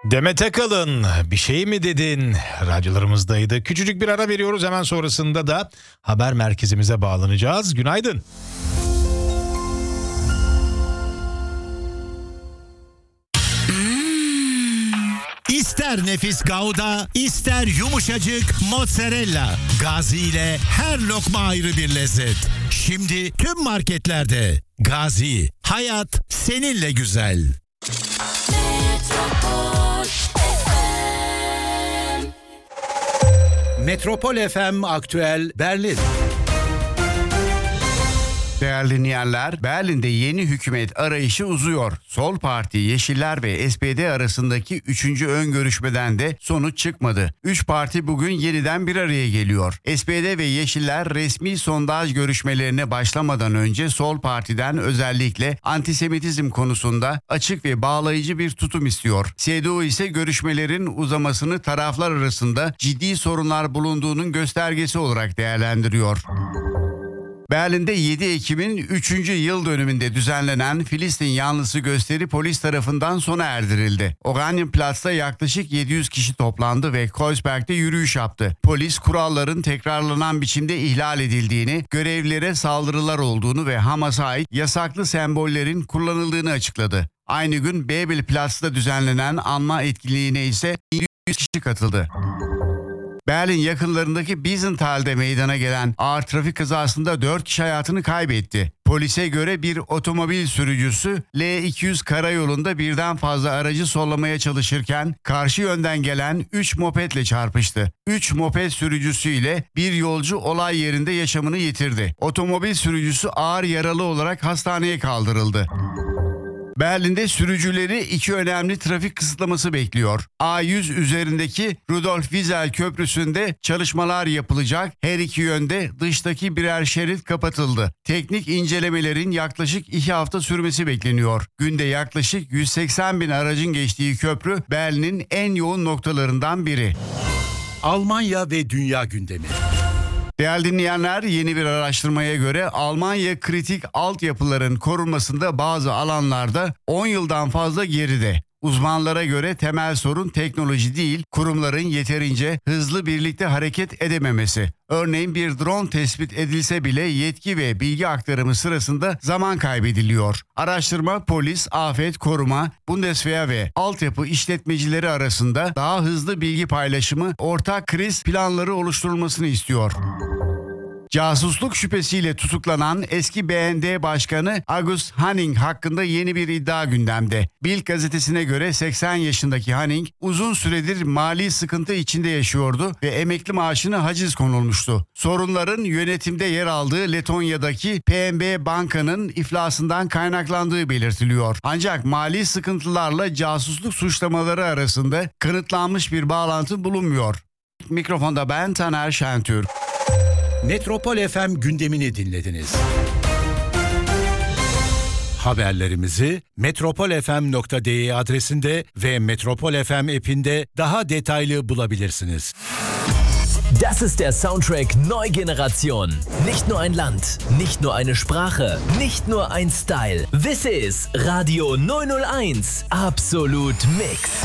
Demet Akalın bir şey mi dedin? Radyolarımızdaydı. Küçücük bir ara veriyoruz. Hemen sonrasında da haber merkezimize bağlanacağız. Günaydın. İster nefis Gouda, ister yumuşacık mozzarella. Gazi ile her lokma ayrı bir lezzet. Şimdi tüm marketlerde. Gazi, hayat seninle güzel. Metropol FM Aktüel Berlin. Değerli dinleyenler, Berlin'de yeni hükümet arayışı uzuyor. Sol Parti, Yeşiller ve SPD arasındaki 3. ön görüşmeden de sonuç çıkmadı. 3 parti bugün yeniden bir araya geliyor. SPD ve Yeşiller resmi sondaj görüşmelerine başlamadan önce Sol Parti'den özellikle antisemitizm konusunda açık ve bağlayıcı bir tutum istiyor. CDU ise görüşmelerin uzamasını taraflar arasında ciddi sorunlar bulunduğunun göstergesi olarak değerlendiriyor. Berlin'de 7 Ekim'in 3. yıl dönümünde düzenlenen Filistin yanlısı gösteri polis tarafından sona erdirildi. Oranienplatz'ta yaklaşık 700 kişi toplandı ve Kreuzberg'de yürüyüş yaptı. Polis kuralların tekrarlanan biçimde ihlal edildiğini, görevlilere saldırılar olduğunu ve Hamas'a ait yasaklı sembollerin kullanıldığını açıkladı. Aynı gün Bebelplatz'ta düzenlenen anma etkinliğine ise 100 kişi katıldı. Berlin yakınlarındaki Biesenthal'de meydana gelen ağır trafik kazasında 4 kişi hayatını kaybetti. Polise göre bir otomobil sürücüsü L200 karayolunda birden fazla aracı sollamaya çalışırken karşı yönden gelen 3 mopetle çarpıştı. 3 moped sürücüsüyle bir yolcu olay yerinde yaşamını yitirdi. Otomobil sürücüsü ağır yaralı olarak hastaneye kaldırıldı. Berlin'de sürücüleri 2 önemli trafik kısıtlaması bekliyor. A100 üzerindeki Rudolf Wiesel Köprüsü'nde çalışmalar yapılacak. Her iki yönde dıştaki birer şerit kapatıldı. Teknik incelemelerin yaklaşık 2 hafta sürmesi bekleniyor. Günde yaklaşık 180 bin aracın geçtiği köprü Berlin'in en yoğun noktalarından biri. Almanya ve dünya gündemi. Değerli dinleyenler, yeni bir araştırmaya göre Almanya kritik altyapıların korunmasında bazı alanlarda 10 yıldan fazla geride. Uzmanlara göre temel sorun teknoloji değil, kurumların yeterince hızlı birlikte hareket edememesi. Örneğin bir drone tespit edilse bile yetki ve bilgi aktarımı sırasında zaman kaybediliyor. Araştırma, polis, afet, koruma, Bundeswehr ve altyapı işletmecileri arasında daha hızlı bilgi paylaşımı, ortak kriz planları oluşturulmasını istiyor. Casusluk şüphesiyle tutuklanan eski BND Başkanı August Hanning hakkında yeni bir iddia gündemde. Bild gazetesine göre 80 yaşındaki Hanning uzun süredir mali sıkıntı içinde yaşıyordu ve emekli maaşına haciz konulmuştu. Sorunların yönetimde yer aldığı Letonya'daki PNB Banka'nın iflasından kaynaklandığı belirtiliyor. Ancak mali sıkıntılarla casusluk suçlamaları arasında kanıtlanmış bir bağlantı bulunmuyor. Mikrofonda ben Taner Şentürk. Metropol FM gündemini dinlediniz. Haberlerimizi metropolfm.de adresinde ve Metropol FM app'inde daha detaylı bulabilirsiniz. Das ist der Soundtrack Neue Generation. Nicht nur ein Land, nicht nur eine Sprache, nicht nur ein Style. This is Radio 901. Absolut Mix.